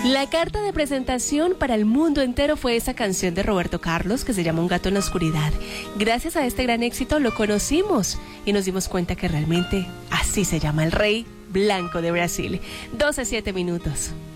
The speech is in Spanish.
La carta de presentación para el mundo entero fue esa canción de Roberto Carlos que se llama Un gato en la oscuridad. Gracias a este gran éxito lo conocimos y nos dimos cuenta que realmente así se llama el rey blanco de Brasil. 12:07.